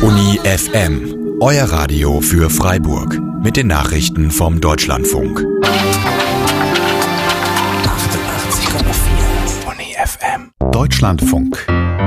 Uni FM, euer Radio für Freiburg mit den Nachrichten vom Deutschlandfunk. 88,4 Uni FM. Deutschlandfunk.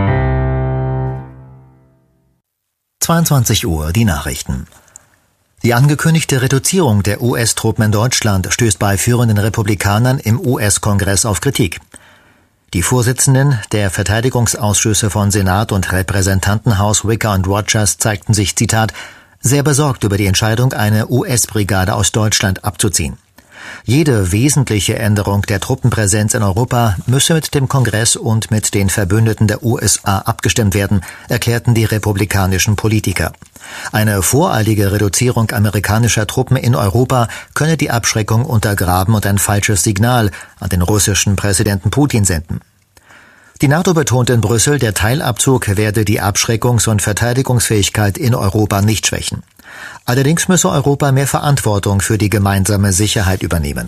22 Uhr, die Nachrichten. Die angekündigte Reduzierung der US-Truppen in Deutschland stößt bei führenden Republikanern im US-Kongress auf Kritik. Die Vorsitzenden der Verteidigungsausschüsse von Senat und Repräsentantenhaus Wicker und Rogers zeigten sich, Zitat, sehr besorgt über die Entscheidung, eine US-Brigade aus Deutschland abzuziehen. Jede wesentliche Änderung der Truppenpräsenz in Europa müsse mit dem Kongress und mit den Verbündeten der USA abgestimmt werden, erklärten die republikanischen Politiker. Eine voreilige Reduzierung amerikanischer Truppen in Europa könne die Abschreckung untergraben und ein falsches Signal an den russischen Präsidenten Putin senden. Die NATO betonte in Brüssel, der Teilabzug werde die Abschreckungs- und Verteidigungsfähigkeit in Europa nicht schwächen. Allerdings müsse Europa mehr Verantwortung für die gemeinsame Sicherheit übernehmen.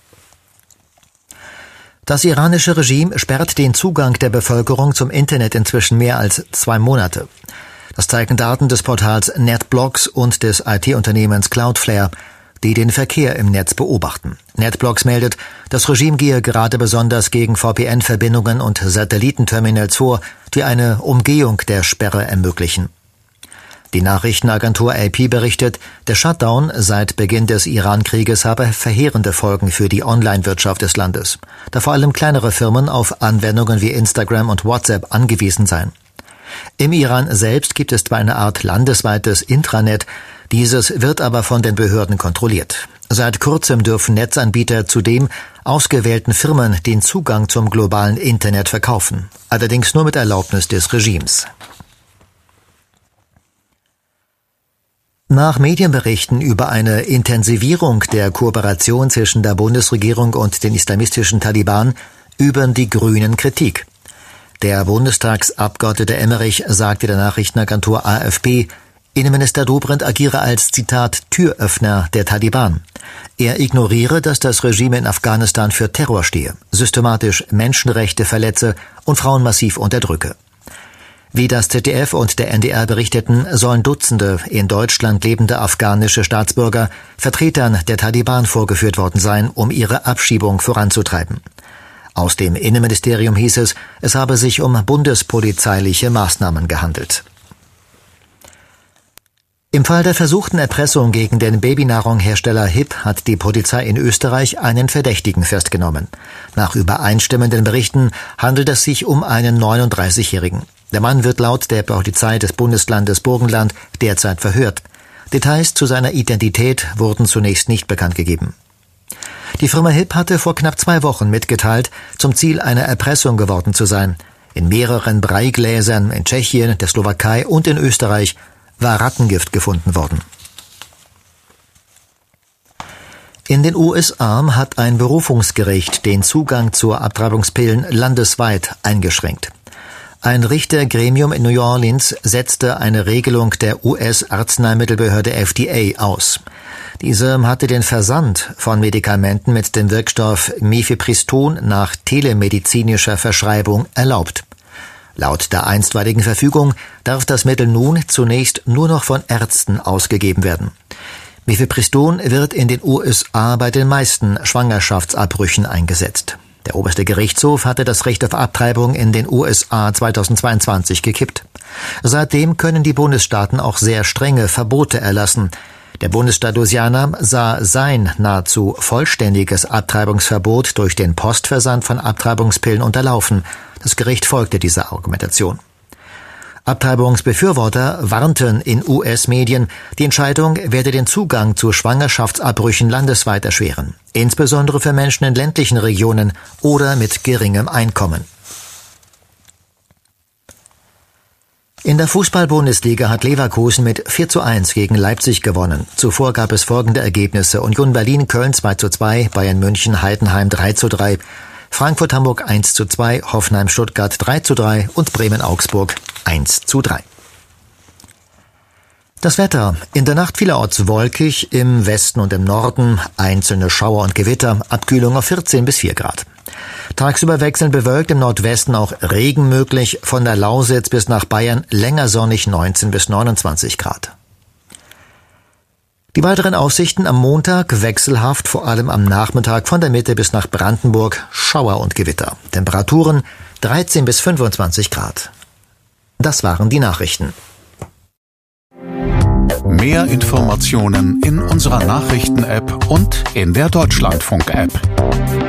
Das iranische Regime sperrt den Zugang der Bevölkerung zum Internet inzwischen mehr als 2 Monate. Das zeigen Daten des Portals NetBlocks und des IT-Unternehmens Cloudflare, die den Verkehr im Netz beobachten. NetBlocks meldet, das Regime gehe gerade besonders gegen VPN-Verbindungen und Satellitenterminals vor, die eine Umgehung der Sperre ermöglichen. Die Nachrichtenagentur AP berichtet, der Shutdown seit Beginn des Iran-Krieges habe verheerende Folgen für die Online-Wirtschaft des Landes, da vor allem kleinere Firmen auf Anwendungen wie Instagram und WhatsApp angewiesen seien. Im Iran selbst gibt es zwar eine Art landesweites Intranet, dieses wird aber von den Behörden kontrolliert. Seit kurzem dürfen Netzanbieter zudem ausgewählten Firmen den Zugang zum globalen Internet verkaufen, allerdings nur mit Erlaubnis des Regimes. Nach Medienberichten über eine Intensivierung der Kooperation zwischen der Bundesregierung und den islamistischen Taliban üben die Grünen Kritik. Der Bundestagsabgeordnete Emmerich sagte der Nachrichtenagentur AFP, Innenminister Dobrindt agiere als, Zitat, Türöffner der Taliban. Er ignoriere, dass das Regime in Afghanistan für Terror stehe, systematisch Menschenrechte verletze und Frauen massiv unterdrücke. Wie das ZDF und der NDR berichteten, sollen Dutzende in Deutschland lebende afghanische Staatsbürger Vertretern der Taliban vorgeführt worden sein, um ihre Abschiebung voranzutreiben. Aus dem Innenministerium hieß es, es habe sich um bundespolizeiliche Maßnahmen gehandelt. Im Fall der versuchten Erpressung gegen den Babynahrunghersteller HiP hat die Polizei in Österreich einen Verdächtigen festgenommen. Nach übereinstimmenden Berichten handelt es sich um einen 39-Jährigen. Der Mann wird laut der Polizei des Bundeslandes Burgenland derzeit verhört. Details zu seiner Identität wurden zunächst nicht bekannt gegeben. Die Firma HiP hatte vor knapp 2 Wochen mitgeteilt, zum Ziel einer Erpressung geworden zu sein. In mehreren Breigläsern in Tschechien, der Slowakei und in Österreich war Rattengift gefunden worden. In den USA hat ein Berufungsgericht den Zugang zu Abtreibungspillen landesweit eingeschränkt. Ein Richtergremium in New Orleans setzte eine Regelung der US-Arzneimittelbehörde FDA aus. Diese hatte den Versand von Medikamenten mit dem Wirkstoff Mifepriston nach telemedizinischer Verschreibung erlaubt. Laut der einstweiligen Verfügung darf das Mittel nun zunächst nur noch von Ärzten ausgegeben werden. Mifepriston wird in den USA bei den meisten Schwangerschaftsabbrüchen eingesetzt. Der oberste Gerichtshof hatte das Recht auf Abtreibung in den USA 2022 gekippt. Seitdem können die Bundesstaaten auch sehr strenge Verbote erlassen. Der Bundesstaat Louisiana sah sein nahezu vollständiges Abtreibungsverbot durch den Postversand von Abtreibungspillen unterlaufen. Das Gericht folgte dieser Argumentation. Abtreibungsbefürworter warnten in US-Medien, die Entscheidung werde den Zugang zu Schwangerschaftsabbrüchen landesweit erschweren, insbesondere für Menschen in ländlichen Regionen oder mit geringem Einkommen. In der Fußball-Bundesliga hat Leverkusen mit 4:1 gegen Leipzig gewonnen. Zuvor gab es folgende Ergebnisse: Union Berlin Köln 2:2, Bayern München Heidenheim 3:3, Frankfurt Hamburg 1:2, Hoffenheim Stuttgart 3:3 und Bremen Augsburg 1:3. Das Wetter. In der Nacht vielerorts wolkig, im Westen und im Norden einzelne Schauer und Gewitter, Abkühlung auf 14 bis 4 Grad. Tagsüber wechselnd bewölkt, im Nordwesten auch Regen möglich, von der Lausitz bis nach Bayern länger sonnig 19 bis 29 Grad. Die weiteren Aussichten am Montag wechselhaft, vor allem am Nachmittag von der Mitte bis nach Brandenburg Schauer und Gewitter. Temperaturen 13 bis 25 Grad. Das waren die Nachrichten. Mehr Informationen in unserer Nachrichten-App und in der Deutschlandfunk-App.